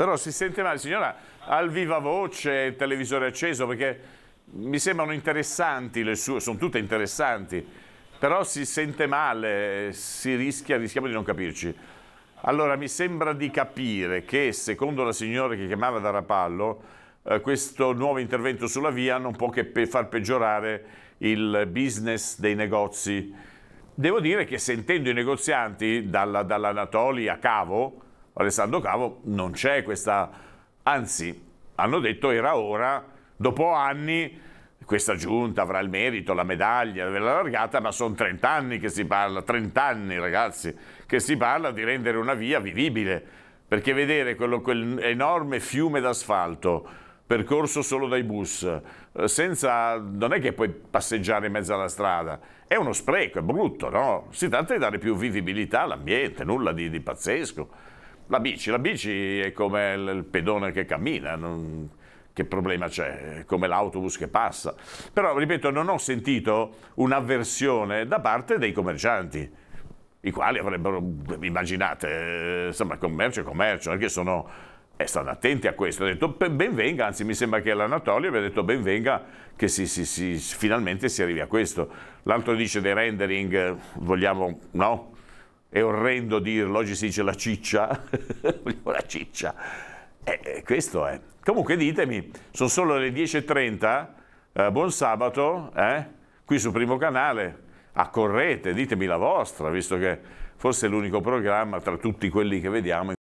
Però si sente male, signora, al viva voce, il televisore acceso, perché mi sembrano interessanti le sue, sono tutte interessanti, però si sente male, rischiamo di non capirci. Allora, mi sembra di capire che, secondo la signora che chiamava da Rapallo, questo nuovo intervento sulla via non può che far peggiorare il business dei negozi. Devo dire che sentendo i negozianti dall'Anatoli a Cavo, Alessandro Cavo, non c'è questa, anzi hanno detto era ora, dopo anni questa giunta avrà il merito, la medaglia, la largata, ma sono 30 anni che si parla, 30 anni ragazzi, che si parla di rendere una via vivibile, perché vedere quel enorme fiume d'asfalto percorso solo dai bus, non è che puoi passeggiare in mezzo alla strada, è uno spreco, è brutto, no? Si tratta di dare più vivibilità all'ambiente, nulla di pazzesco. La bici è come il pedone che cammina, che problema c'è? È come l'autobus che passa. Però, ripeto, non ho sentito un'avversione da parte dei commercianti, i quali avrebbero, immaginate, insomma, commercio è commercio, non è che stanno attenti a questo. Ha detto ben venga, anzi mi sembra che l'Anatolio abbia detto ben venga che finalmente si arrivi a questo. L'altro dice dei rendering, vogliamo, no? È orrendo dirlo, oggi si dice la ciccia, la ciccia. Questo è. Comunque ditemi, sono solo le 10:30, buon sabato, qui su Primo Canale, accorrete, ditemi la vostra, visto che forse è l'unico programma tra tutti quelli che vediamo.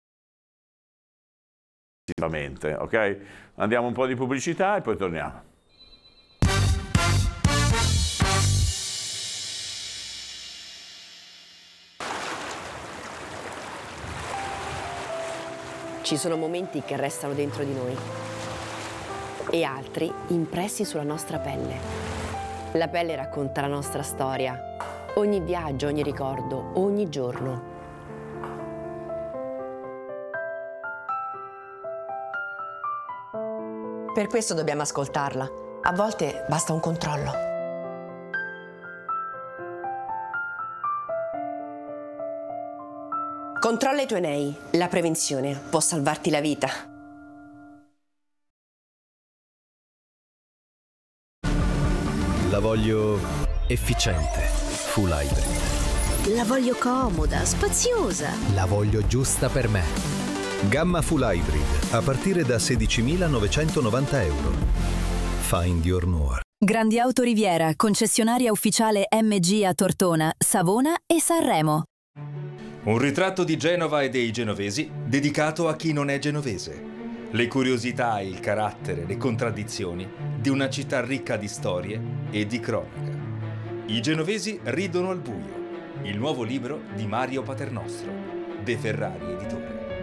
Ok? Andiamo un po' di pubblicità e poi torniamo. Ci sono momenti che restano dentro di noi e altri impressi sulla nostra pelle. La pelle racconta la nostra storia, ogni viaggio, ogni ricordo, ogni giorno. Per questo dobbiamo ascoltarla. A volte basta un controllo. Controlla i tuoi nei. La prevenzione può salvarti la vita. La voglio efficiente, full hybrid. La voglio comoda, spaziosa. La voglio giusta per me. Gamma Full Hybrid, a partire da 16.990 euro. Find your more. Grandi Auto Riviera, concessionaria ufficiale MG a Tortona, Savona e Sanremo. Un ritratto di Genova e dei genovesi dedicato a chi non è genovese. Le curiosità, il carattere, le contraddizioni di una città ricca di storie e di cronaca. I genovesi ridono al buio. Il nuovo libro di Mario Paternostro, De Ferrari Editore.